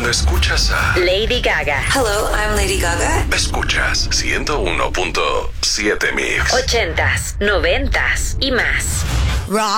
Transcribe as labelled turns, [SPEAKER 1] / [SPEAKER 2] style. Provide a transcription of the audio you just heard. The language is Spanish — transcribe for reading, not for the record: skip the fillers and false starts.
[SPEAKER 1] Cuando escuchas a
[SPEAKER 2] Lady Gaga.
[SPEAKER 3] Hello, I'm Lady Gaga.
[SPEAKER 1] Escuchas 101.7 Mix.
[SPEAKER 2] 80s, 90s y más.